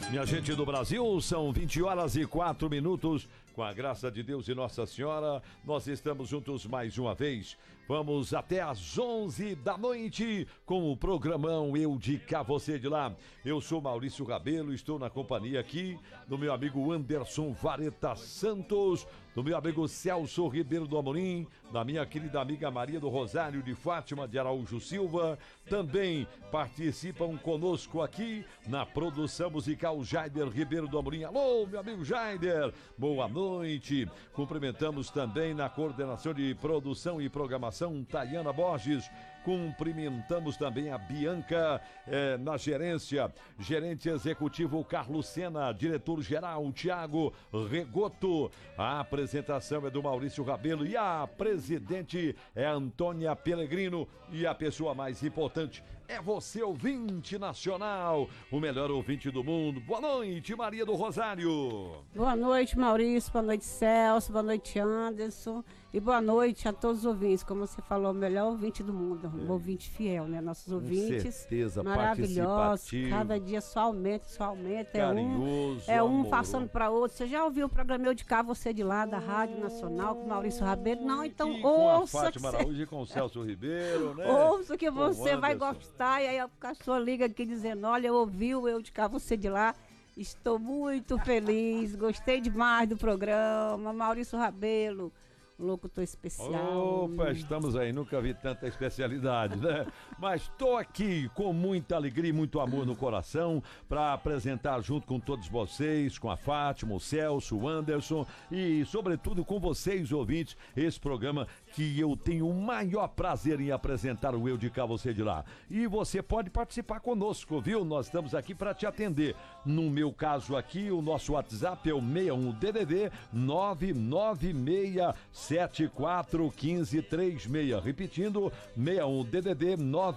Minha gente do Brasil, são 20h04. Com a graça de Deus e Nossa Senhora, nós estamos juntos mais uma vez. Vamos até às 11 da noite com o programão Eu de Cá, Você de Lá. Eu sou Maurício Rabelo, estou na companhia aqui do meu amigo Anderson Vareta Santos, do meu amigo Celso Ribeiro do Amorim, da minha querida amiga Maria do Rosário de Fátima de Araújo Silva. Também participam conosco aqui na produção musical Jaider Ribeiro do Amorim. Alô, meu amigo Jaider, boa noite. Cumprimentamos também na coordenação de produção e programação Tayana Borges. Cumprimentamos também a Bianca na gerência, gerente executivo Carlos Sena, diretor-geral Tiago Regoto. A apresentação é do Maurício Rabelo e a presidente é Antônia Pellegrino. E a pessoa mais importante é você, ouvinte nacional, o melhor ouvinte do mundo. Boa noite, Maria do Rosário. Boa noite, Maurício, boa noite, Celso, boa noite, Anderson, e boa noite a todos os ouvintes. Como você falou, o melhor ouvinte do mundo, um ouvinte fiel, né? Nossos ouvintes, certeza, maravilhosos, cada dia só aumenta, carinhoso, é um passando para outro. Você já ouviu o programa Eu de Cá, Você de Lá, da Rádio Nacional, com Maurício Rabelo? Não, então e ouça. Com a Fátima Araújo e com o Celso Ribeiro, né? Ouça que você vai gostar. E aí a pessoa liga aqui dizendo, olha, eu ouvi o Eu de Cá, Você de Lá. Estou muito feliz, gostei demais do programa. Maurício Rabelo, locutor especial. Opa, estamos aí, nunca vi tanta especialidade, né? Mas estou aqui com muita alegria e muito amor no coração para apresentar junto com todos vocês, com a Fátima, o Celso, o Anderson e sobretudo com vocês, ouvintes, esse programa que eu tenho o maior prazer em apresentar, o Eu de Cá, Você de Lá. E você pode participar conosco, viu? Nós estamos aqui para te atender. No meu caso aqui, o nosso WhatsApp é o 61DDD 996741536. Repetindo, 61DDD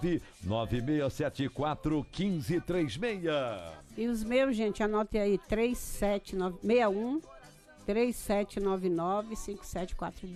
996741536. E os meus, gente, anote aí, 3761 3799 5742.